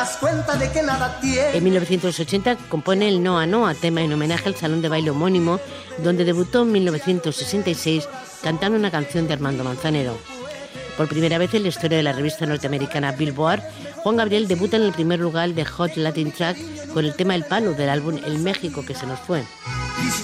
En 1980 compone el Noa Noa, tema en homenaje al salón de baile homónimo, donde debutó en 1966 cantando una canción de Armando Manzanero. Por primera vez en la historia de la revista norteamericana Billboard, Juan Gabriel debuta en el primer lugar de Hot Latin Track con el tema El Palo del álbum El México que se nos fue.